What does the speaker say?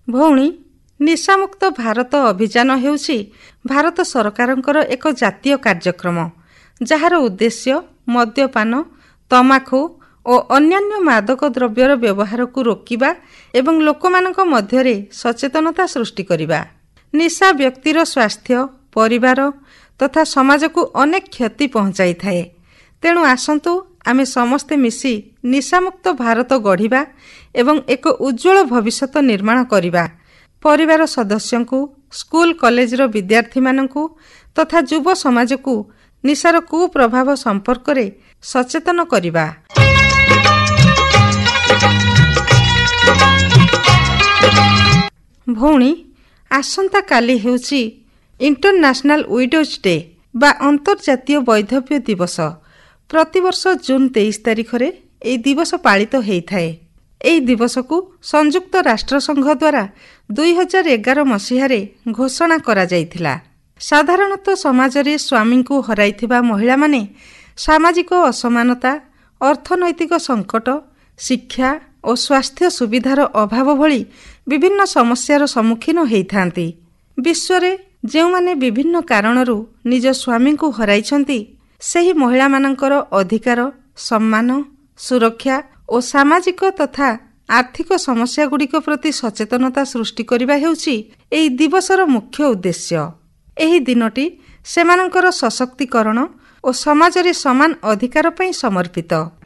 ଭଉଣୀ, ନିଶାମୁକ୍ତ ଭାରତ ଅଭିଯାନ ହେଉଛି ଭାରତ ସରକାରଙ୍କର ଏକ ଜାତୀୟ କାର୍ଯ୍ୟକ୍ରମ, ଯାହାର ଉଦ୍ଦେଶ୍ୟ ମଦ୍ୟପାନ, ତମାଖୁ ଓ ଅନ୍ୟାନ୍ୟ ମାଦକ ଦ୍ରବ୍ୟର ବ୍ୟବହାରକୁ ରୋକିବା ଏବଂ ଲୋକମାନଙ୍କ ମଧ୍ୟରେ ସଚେତନତା ସୃଷ୍ଟି କରିବା। ନିଶା ବ୍ୟକ୍ତିର ସ୍ୱାସ୍ଥ୍ୟ, ପରିବାର ତଥା ସମାଜକୁ ଅନେକ କ୍ଷତି ପହଞ୍ଚାଇଥାଏ। ତେଣୁ ଆସନ୍ତୁ ଆମେ ସମସ୍ତେ ମିଶି ନିଶାମୁକ୍ତ ଭାରତ ଗଢ଼ିବା ଏବଂ ଏକ ଉଜ୍ଜଳ ଭବିଷ୍ୟତ ନିର୍ମାଣ କରିବା। ପରିବାର ସଦସ୍ୟଙ୍କୁ, ସ୍କୁଲ କଲେଜର ବିଦ୍ୟାର୍ଥୀମାନଙ୍କୁ ତଥା ଯୁବ ସମାଜକୁ ନିଶାର କୁପ୍ରଭାବ ସମ୍ପର୍କରେ ସଚେତନ କରିବା। ଭଉଣୀ, ଆସନ୍ତାକାଲି ହେଉଛି ଇଣ୍ଟରନ୍ୟାସନାଲ ୱିଡୋଜ୍ ଡେ ବା ଅନ୍ତର୍ଜାତୀୟ ବୈଧବ୍ୟ ଦିବସ। ପ୍ରତିବର୍ଷ ଜୁନ୍ 23 ତାରିଖରେ ଏହି ଦିବସ ପାଳିତ ହୋଇଥାଏ। ଏହି ଦିବସକୁ ସଂଯୁକ୍ତ ରାଷ୍ଟ୍ରସଂଘ ଦ୍ୱାରା 2011 ମସିହାରେ ଘୋଷଣା କରାଯାଇଥିଲା। ସାଧାରଣତଃ ସମାଜରେ ସ୍ୱାମୀଙ୍କୁ ହରାଇଥିବା ମହିଳାମାନେ ସାମାଜିକ ଅସମାନତା, ଅର୍ଥନୈତିକ ସଙ୍କଟ, ଶିକ୍ଷା ଓ ସ୍ୱାସ୍ଥ୍ୟ ସୁବିଧାର ଅଭାବ ଭଳି ବିଭିନ୍ନ ସମସ୍ୟାର ସମ୍ମୁଖୀନ ହୋଇଥାନ୍ତି। ବିଶ୍ୱରେ ଯେଉଁମାନେ ବିଭିନ୍ନ କାରଣରୁ ନିଜ ସ୍ୱାମୀଙ୍କୁ ହରାଇଛନ୍ତି, ସେହି ମହିଳାମାନଙ୍କର ଅଧିକାର, ସମ୍ମାନ, ସୁରକ୍ଷା ଓ ସାମାଜିକ ତଥା ଆର୍ଥିକ ସମସ୍ୟାଗୁଡ଼ିକ ପ୍ରତି ସଚେତନତା ସୃଷ୍ଟି କରିବା ହେଉଛି ଏହି ଦିବସର ମୁଖ୍ୟ ଉଦ୍ଦେଶ୍ୟ। ଏହି ଦିନଟି ସେମାନଙ୍କର ସଶକ୍ତିକରଣ ଓ ସମାଜରେ ସମାନ ଅଧିକାର ପାଇଁ ସମର୍ପିତ।